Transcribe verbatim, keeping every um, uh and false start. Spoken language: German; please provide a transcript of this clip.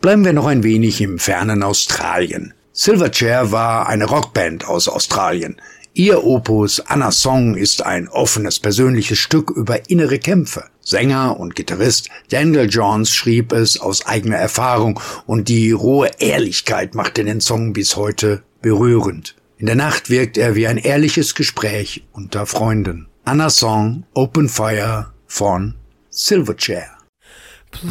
Bleiben wir noch ein wenig im fernen Australien. Silverchair war eine Rockband aus Australien. Ihr Opus Anna Song ist ein offenes, persönliches Stück über innere Kämpfe. Sänger und Gitarrist Daniel Johns schrieb es aus eigener Erfahrung und die rohe Ehrlichkeit machte den Song bis heute berührend. In der Nacht wirkt er wie ein ehrliches Gespräch unter Freunden. Anna Song, Open Fire von Silverchair.